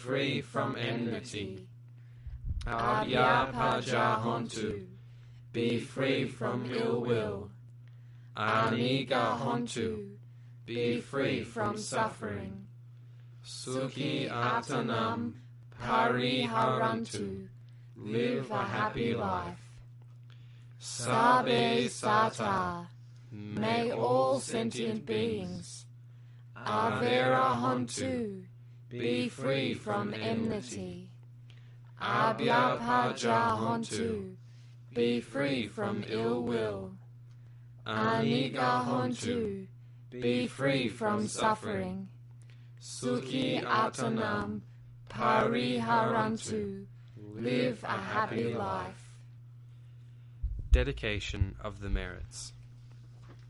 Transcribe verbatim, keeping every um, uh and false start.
free from enmity. Abhyapaja hontu, be free from ill will. Aniga hontu, be free from suffering. Sukhi atanam pariharantu, live a happy life. Sabe sata, may all sentient beings. Avera hontu, be free from enmity. Abhyapaja hontu, be free from ill will. Aniga hontu, be free from suffering. Sukhi atanam pariharantu, live a happy life. Dedication of the merits.